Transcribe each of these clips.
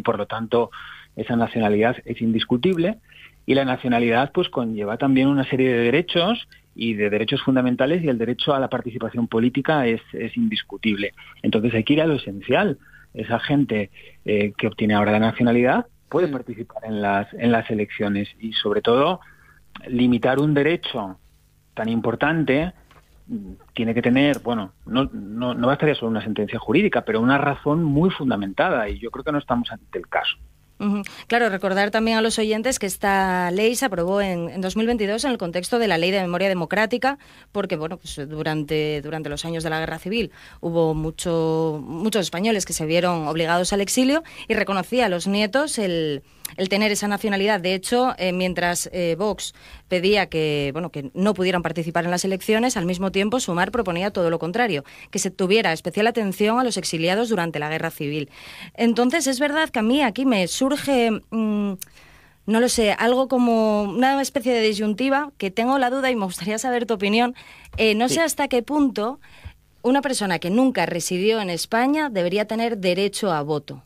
por lo tanto esa nacionalidad es indiscutible. Y la nacionalidad pues conlleva también una serie de derechos y de derechos fundamentales, y el derecho a la participación política es indiscutible. Entonces hay que ir a lo esencial. Esa gente que obtiene ahora la nacionalidad puede participar en las elecciones, y sobre todo limitar un derecho tan importante tiene que tener, bueno, no bastaría solo una sentencia jurídica, pero una razón muy fundamentada, y yo creo que no estamos ante el caso. Claro, recordar también a los oyentes que esta ley se aprobó en 2022 en el contexto de la Ley de Memoria Democrática, porque bueno, pues durante los años de la Guerra Civil hubo muchos españoles que se vieron obligados al exilio, y reconocía a los nietos el tener esa nacionalidad. De hecho, mientras Vox pedía que no pudieran participar en las elecciones, al mismo tiempo Sumar proponía todo lo contrario, que se tuviera especial atención a los exiliados durante la Guerra Civil. Entonces, es verdad que a mí aquí me surge, no lo sé, algo como una especie de disyuntiva, que tengo la duda y me gustaría saber tu opinión. No sé hasta qué punto una persona que nunca residió en España debería tener derecho a voto.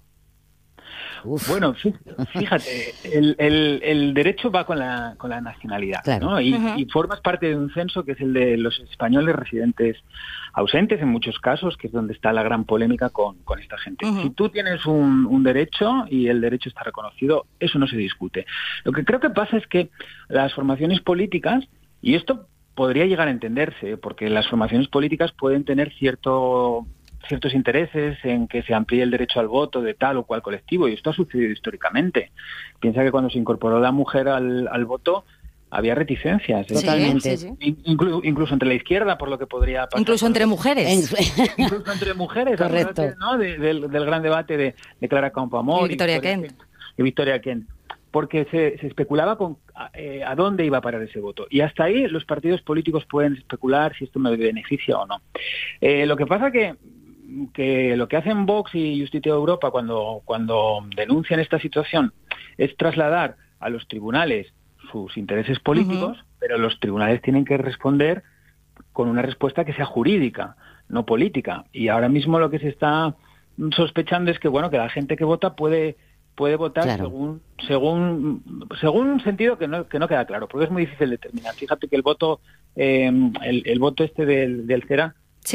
Bueno, fíjate, el derecho va con la nacionalidad, claro, ¿no? Y formas parte de un censo que es el de los españoles residentes ausentes, en muchos casos, que es donde está la gran polémica con esta gente. Si tú tienes un derecho y el derecho está reconocido, eso no se discute. Lo que creo que pasa es que las formaciones políticas, y esto podría llegar a entenderse, porque las formaciones políticas pueden tener ciertos intereses en que se amplíe el derecho al voto de tal o cual colectivo, y esto ha sucedido históricamente. Piensa que cuando se incorporó la mujer al voto había reticencias. Totalmente. Sí. Incluso entre la izquierda, por lo que podría pasar. Incluso entre mujeres. Incluso entre mujeres. Correcto. ¿No? Del gran debate de Clara Campoamor y Victoria Kent. Y Victoria Kent. Porque se especulaba con a dónde iba a parar ese voto. Y hasta ahí los partidos políticos pueden especular si esto me beneficia o no. Lo que pasa que lo que hacen Vox y Justicia Europa cuando denuncian esta situación es trasladar a los tribunales sus intereses políticos, pero los tribunales tienen que responder con una respuesta que sea jurídica, no política. Y ahora mismo lo que se está sospechando es que que la gente que vota puede votar, claro, según un sentido que no queda claro, porque es muy difícil determinar. Fíjate que el voto el voto del CERA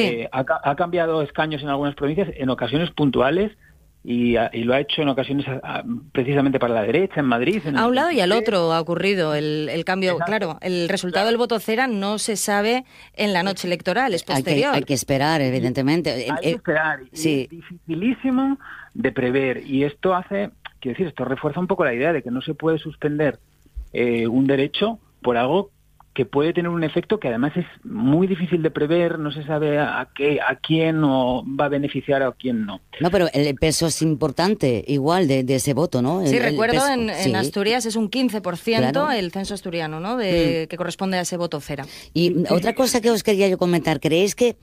ha cambiado escaños en algunas provincias en ocasiones puntuales, y lo ha hecho en ocasiones precisamente para la derecha, en Madrid. A un lado y al otro ha ocurrido el cambio. Exacto. Claro, el resultado del voto CERA no se sabe en la noche electoral, es posterior. Hay que esperar, evidentemente. Hay que esperar, y es dificilísimo de prever, y esto refuerza un poco la idea de que no se puede suspender un derecho por algo que puede tener un efecto que además es muy difícil de prever, no se sabe a quién va a beneficiar o a quién no. No, pero el peso es importante, igual, de ese voto, ¿no? Sí, recuerdo, en Asturias es un 15%, claro, el censo asturiano, ¿no? Que corresponde a ese voto CERA. Y otra cosa que os quería yo comentar, ¿creéis que,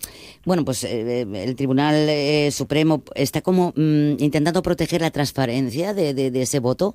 el Tribunal Supremo está como intentando proteger la transparencia de ese voto?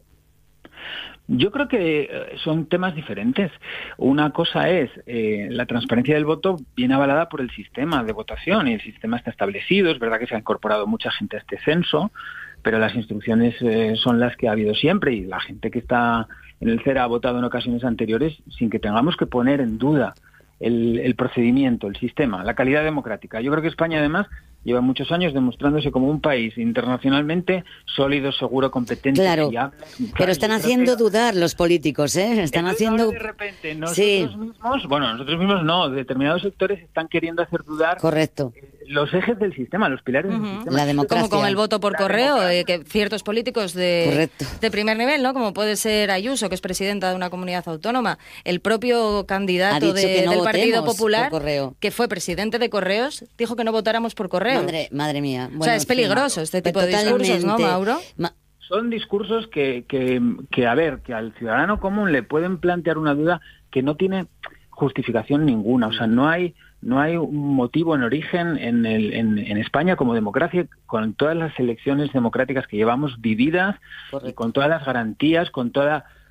Yo creo que son temas diferentes. Una cosa es la transparencia del voto viene avalada por el sistema de votación, y el sistema está establecido. Es verdad que se ha incorporado mucha gente a este censo, pero las instrucciones son las que ha habido siempre, y la gente que está en el CERA ha votado en ocasiones anteriores sin que tengamos que poner en duda el procedimiento, el sistema, la calidad democrática. Yo creo que España, además, lleva muchos años demostrándose como un país internacionalmente sólido, seguro, competente, claro, fiable. Pero están haciendo dudar los políticos, ¿eh? Están haciendo... De repente, nosotros mismos no, determinados sectores están queriendo hacer dudar. Correcto. Los ejes del sistema, los pilares del sistema. La democracia. Como con el voto por correo, que ciertos políticos de primer nivel, ¿no? Como puede ser Ayuso, que es presidenta de una comunidad autónoma, el propio candidato del Partido Popular, que fue presidente de Correos, dijo que no votáramos por correo. Madre mía. Bueno, es peligroso este tipo de discursos, ¿no, Mauro? Son discursos que al ciudadano común le pueden plantear una duda que no tiene justificación ninguna. O sea, no hay un motivo en origen en España como democracia, con todas las elecciones democráticas que llevamos vividas, y con todas las garantías, con toda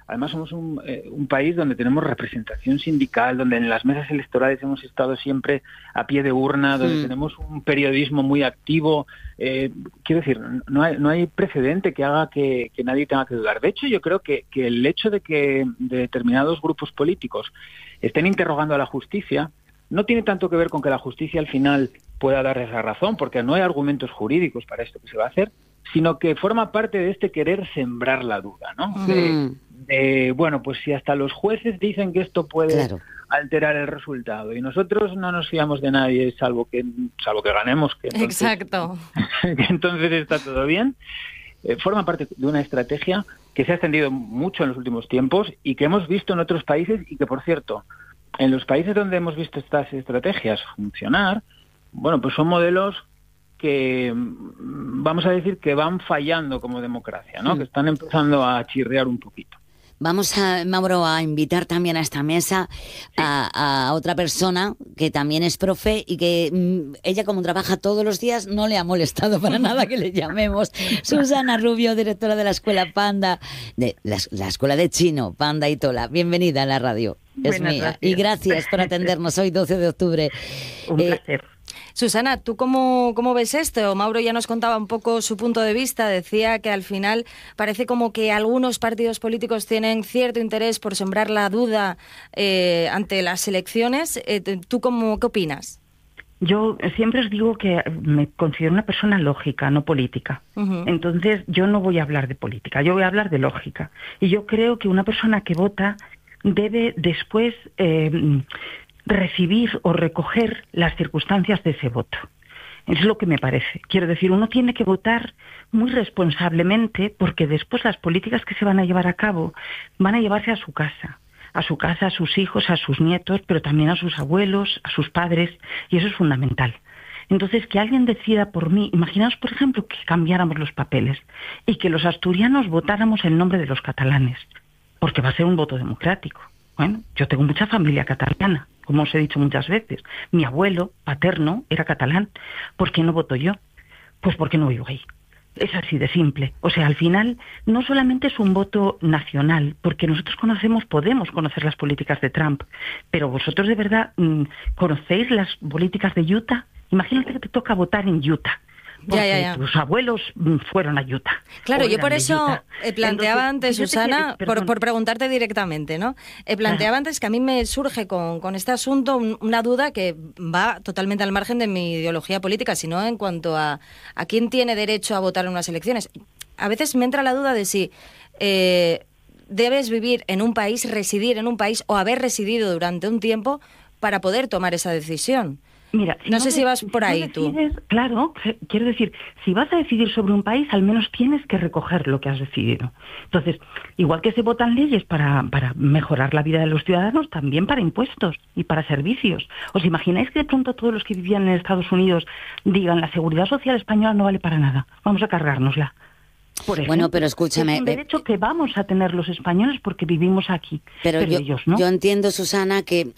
además somos un país donde tenemos representación sindical, donde en las mesas electorales hemos estado siempre a pie de urna, donde tenemos un periodismo muy activo. Quiero decir, no hay precedente que haga que nadie tenga que dudar. De hecho, yo creo que el hecho de que determinados grupos políticos estén interrogando a la justicia no tiene tanto que ver con que la justicia al final pueda darles la razón, porque no hay argumentos jurídicos para esto que se va a hacer, sino que forma parte de este querer sembrar la duda, ¿no? Bueno, pues si hasta los jueces dicen que esto puede alterar el resultado y nosotros no nos fiamos de nadie salvo que ganemos, que entonces, exacto, que entonces está todo bien, forma parte de una estrategia que se ha extendido mucho en los últimos tiempos y que hemos visto en otros países y que, por cierto, en los países donde hemos visto estas estrategias funcionar, bueno, pues son modelos que vamos a decir que van fallando como democracia, ¿no? Que están empezando a chirriar un poquito. Vamos, Mauro, a invitar también a esta mesa a otra persona que también es profe y que ella, como trabaja todos los días, no le ha molestado para nada que le llamemos. Susana Rubio, directora de la Escuela Panda, de la Escuela de Chino, Panda y Tola. Bienvenida a la radio. Es mía. Gracias. Y gracias por atendernos hoy, 12 de octubre. Un placer. Susana, ¿tú cómo ves esto? Mauro ya nos contaba un poco su punto de vista, decía que al final parece como que algunos partidos políticos tienen cierto interés por sembrar la duda ante las elecciones. ¿Tú qué opinas? Yo siempre os digo que me considero una persona lógica, no política. Entonces yo no voy a hablar de política, yo voy a hablar de lógica. Y yo creo que una persona que vota debe después recibir o recoger las circunstancias de ese voto. Es lo que me parece. Quiero decir, uno tiene que votar muy responsablemente porque después las políticas que se van a llevar a cabo van a llevarse a su casa, a sus hijos, a sus nietos, pero también a sus abuelos, a sus padres, y eso es fundamental. Entonces, que alguien decida por mí, imaginaos, por ejemplo, que cambiáramos los papeles y que los asturianos votáramos en nombre de los catalanes, porque va a ser un voto democrático. Bueno, yo tengo mucha familia catalana, como os he dicho muchas veces. Mi abuelo paterno era catalán. ¿Por qué no voto yo? Pues porque no vivo ahí. Es así de simple. O sea, al final no solamente es un voto nacional, porque nosotros podemos conocer las políticas de Trump, pero vosotros de verdad conocéis las políticas de Utah. Imagínate que te toca votar en Utah. Porque tus abuelos fueron a Utah. Claro, yo por eso planteaba antes, Susana, por preguntarte directamente, ¿no? Planteaba antes que a mí me surge con este asunto una duda que va totalmente al margen de mi ideología política, sino en cuanto a quién tiene derecho a votar en unas elecciones. A veces me entra la duda de si debes vivir en un país, residir en un país o haber residido durante un tiempo para poder tomar esa decisión. Mira, no sé si vas por ahí tú. Claro, quiero decir, si vas a decidir sobre un país, al menos tienes que recoger lo que has decidido. Entonces, igual que se votan leyes para mejorar la vida de los ciudadanos, también para impuestos y para servicios. ¿Os imagináis que de pronto todos los que vivían en Estados Unidos digan la seguridad social española no vale para nada? Vamos a cargárnosla. Por ejemplo, bueno, pero escúchame, es un derecho que vamos a tener los españoles porque vivimos aquí. Pero ellos no. Yo entiendo, Susana, que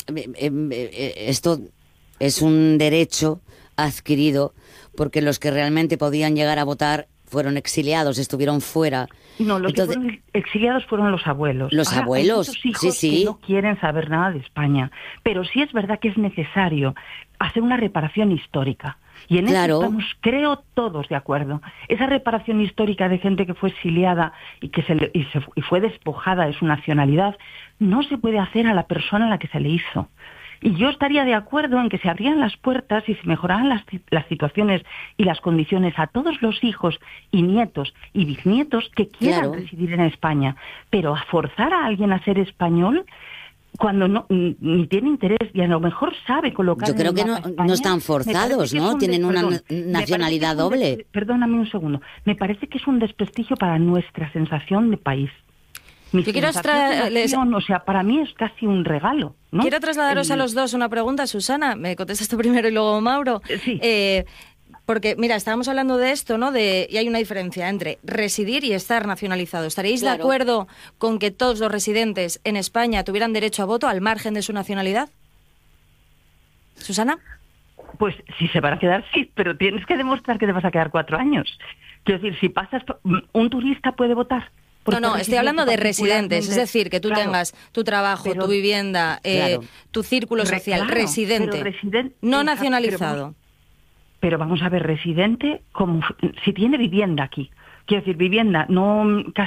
esto es un derecho adquirido porque los que realmente podían llegar a votar fueron exiliados, estuvieron fuera. No, los que fueron exiliados fueron los abuelos. Los abuelos, hay muchos hijos que no quieren saber nada de España. Pero sí es verdad que es necesario hacer una reparación histórica. Y en eso estamos, creo, todos de acuerdo. Esa reparación histórica de gente que fue exiliada y fue despojada de su nacionalidad, no se puede hacer a la persona a la que se le hizo. Y yo estaría de acuerdo en que se abrieran las puertas y se mejoraran las situaciones y las condiciones a todos los hijos y nietos y bisnietos que quieran residir en España. Pero a forzar a alguien a ser español cuando ni tiene interés y a lo mejor sabe colocar... Yo creo que no están forzados, ¿no? Tienen una nacionalidad doble. Perdóname un segundo. Me parece que es un desprestigio para nuestra sensación de país. Yo quiero o sea, para mí es casi un regalo, ¿no? Quiero trasladaros a los dos una pregunta, Susana. Me contestas tú primero y luego Mauro. Sí. Porque, mira, estábamos hablando de esto, ¿no? Y hay una diferencia entre residir y estar nacionalizado. ¿Estaríais de acuerdo con que todos los residentes en España tuvieran derecho a voto al margen de su nacionalidad? ¿Susana? Pues si se van a quedar, sí, pero tienes que demostrar que te vas a quedar 4 años. Quiero decir, si pasas... ¿Un turista puede votar? No, estoy hablando de residentes, es decir, que tú tengas tu trabajo, tu vivienda, tu círculo social, residente, no nacionalizado. Pero vamos a ver, residente, como si tiene vivienda aquí. Quiero decir, vivienda, no